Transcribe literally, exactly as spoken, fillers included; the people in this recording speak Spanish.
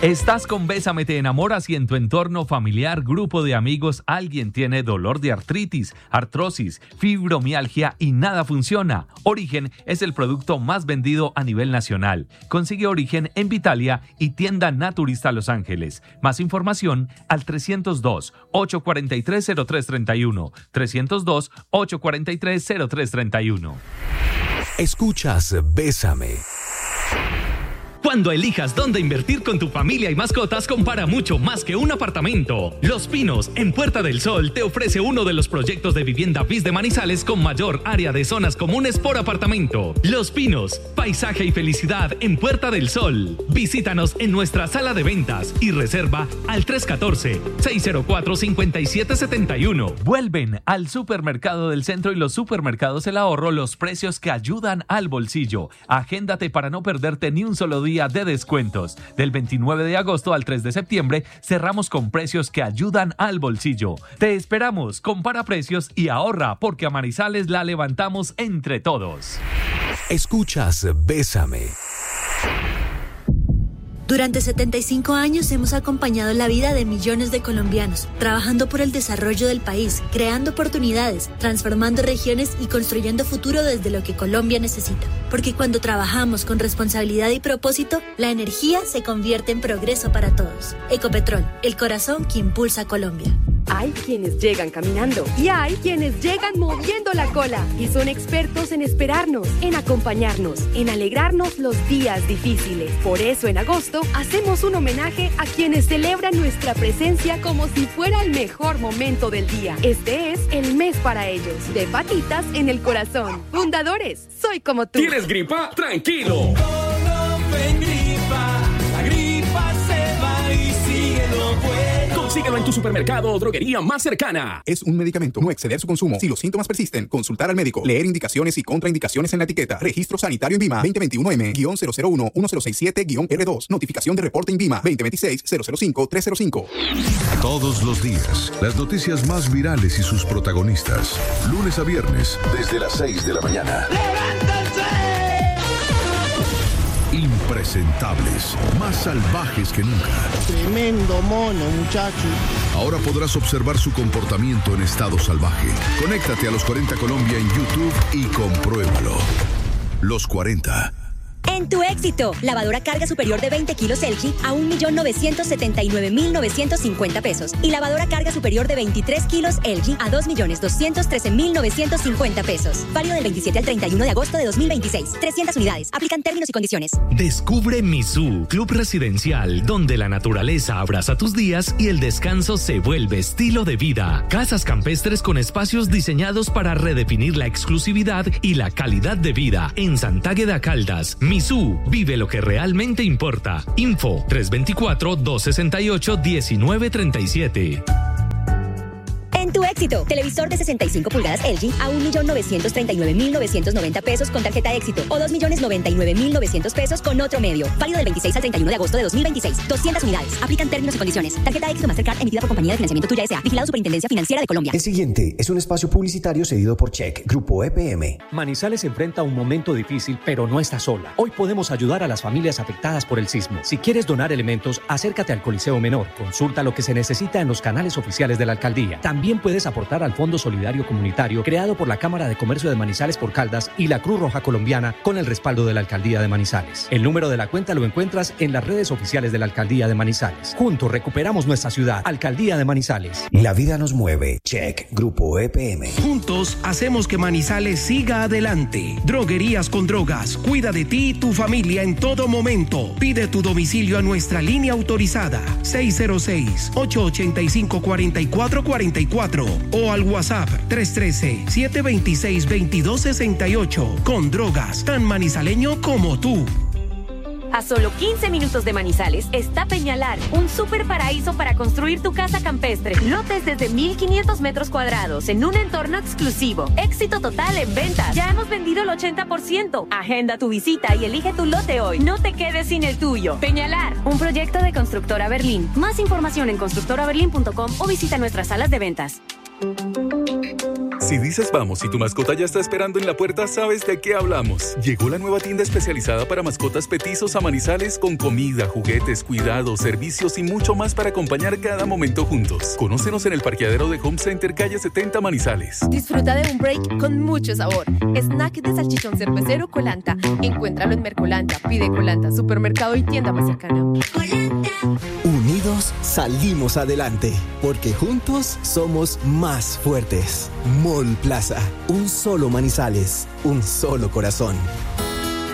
Estás con Bésame, te enamoras y en tu entorno familiar, grupo de amigos, alguien tiene dolor de artritis, artrosis, fibromialgia y nada funciona. Origen es el producto más vendido a nivel nacional. Consigue Origen en Vitalia y tienda Naturista Los Ángeles. Más información al trescientos dos, ochocientos cuarenta y tres, cero tres treinta y uno. trescientos dos, ochocientos cuarenta y tres, cero tres treinta y uno. Escuchas Bésame. Cuando elijas dónde invertir con tu familia y mascotas, compara mucho más que un apartamento. Los Pinos, en Puerta del Sol, te ofrece uno de los proyectos de vivienda B I S de Manizales con mayor área de zonas comunes por apartamento. Los Pinos, paisaje y felicidad en Puerta del Sol. Visítanos en nuestra sala de ventas y reserva al tres uno cuatro, seis cero cuatro, cinco siete siete uno. Vuelven al supermercado del centro y los supermercados El Ahorro los precios que ayudan al bolsillo. Agéndate para no perderte ni un solo día de descuentos. Del veintinueve de agosto al tres de septiembre cerramos con precios que ayudan al bolsillo. Te esperamos, compara precios y ahorra porque a Manizales la levantamos entre todos. Escuchas Bésame. Durante setenta y cinco años hemos acompañado la vida de millones de colombianos, trabajando por el desarrollo del país, creando oportunidades, transformando regiones y construyendo futuro desde lo que Colombia necesita. Porque cuando trabajamos con responsabilidad y propósito, la energía se convierte en progreso para todos. Ecopetrol, el corazón que impulsa a Colombia. Hay quienes llegan caminando y hay quienes llegan moviendo la cola y son expertos en esperarnos, en acompañarnos, en alegrarnos los días difíciles. Por eso en agosto hacemos un homenaje a quienes celebran nuestra presencia como si fuera el mejor momento del día. Este es el mes para ellos, de patitas en el corazón. Fundadores, soy como tú. ¿Tienes gripa? Tranquilo. Colofen gripa, la gripa se va y sigue lo bueno. Consíguelo en tu supermercado o droguería más cercana. Es un medicamento, no exceder su consumo. Si los síntomas persisten, consultar al médico. Leer indicaciones y contraindicaciones en la etiqueta. Registro sanitario INVIMA veinte veintiuno M cero cero uno uno cero seis siete R dos. Notificación de reporte INVIMA veinte veintiséis cero cero cinco tres cero cinco. Todos los días, las noticias más virales y sus protagonistas. Lunes a viernes, desde las seis de la mañana. Impresentables, más salvajes que nunca. Tremendo mono, muchacho. Ahora podrás observar su comportamiento en estado salvaje. Conéctate a Los cuarenta Colombia en YouTube y compruébalo. Los cuarenta. En tu éxito, lavadora carga superior de veinte kilos L G a un millón novecientos setenta y nueve mil novecientos cincuenta pesos y lavadora carga superior de veintitrés kilos L G a dos millones doscientos trece mil novecientos cincuenta pesos. Válido del veintisiete al treinta y uno de agosto de dos mil veintiséis. trescientas unidades. Aplican términos y condiciones. Descubre Misú, club residencial, donde la naturaleza abraza tus días y el descanso se vuelve estilo de vida. Casas campestres con espacios diseñados para redefinir la exclusividad y la calidad de vida. En Santágueda, Caldas, Misú, vive lo que realmente importa. Info tres dos cuatro, dos seis ocho, uno nueve tres siete. En tu éxito, televisor de sesenta y cinco pulgadas L G a un millón novecientos treinta y nueve mil novecientos noventa pesos con tarjeta éxito o dos millones noventa y nueve mil novecientos pesos con otro medio. Válido del veintiséis al treinta y uno de agosto de dos mil veintiséis. doscientas unidades. Aplican términos y condiciones. Tarjeta éxito Mastercard emitida por Compañía de Financiamiento Tuya S A. Vigilado Superintendencia Financiera de Colombia. El siguiente es un espacio publicitario cedido por Check, Grupo E P M. Manizales enfrenta un momento difícil, pero no está sola. Hoy podemos ayudar a las familias afectadas por el sismo. Si quieres donar elementos, acércate al Coliseo Menor. Consulta lo que se necesita en los canales oficiales de la alcaldía. También puedes aportar al Fondo Solidario Comunitario creado por la Cámara de Comercio de Manizales por Caldas y la Cruz Roja Colombiana con el respaldo de la Alcaldía de Manizales. El número de la cuenta lo encuentras en las redes oficiales de la Alcaldía de Manizales. Juntos recuperamos nuestra ciudad. Alcaldía de Manizales. La vida nos mueve. Check, Grupo E P M. Juntos hacemos que Manizales siga adelante. Droguerías con Drogas. Cuida de ti y tu familia en todo momento. Pide tu domicilio a nuestra línea autorizada seis cero seis, ocho ocho cinco, cuatro cuatro cuatro cuatro o al WhatsApp tres uno tres, siete dos seis, dos dos seis ocho. Con Drogas, tan manizaleño como tú. A solo quince minutos de Manizales está Peñalar, un super paraíso para construir tu casa campestre. Lotes desde mil quinientos metros cuadrados en un entorno exclusivo. Éxito total en ventas. Ya hemos vendido el ochenta por ciento. Agenda tu visita y elige tu lote hoy. No te quedes sin el tuyo. Peñalar, un proyecto de Constructora Berlín. Más información en constructora berlín punto com o visita nuestras salas de ventas. Si dices vamos y tu mascota ya está esperando en la puerta, sabes de qué hablamos. Llegó la nueva tienda especializada para mascotas petizos a Manizales con comida, juguetes, cuidados, servicios y mucho más para acompañar cada momento juntos. Conócenos en el parqueadero de Home Center, calle setenta, Manizales. Disfruta de un break con mucho sabor. Snack de salchichón cervecero Colanta. Encuéntralo en Mercolanta. Pide Colanta, supermercado y tienda más cercana. Unidos salimos adelante, porque juntos somos más fuertes. Mall Plaza, un solo Manizales, un solo corazón.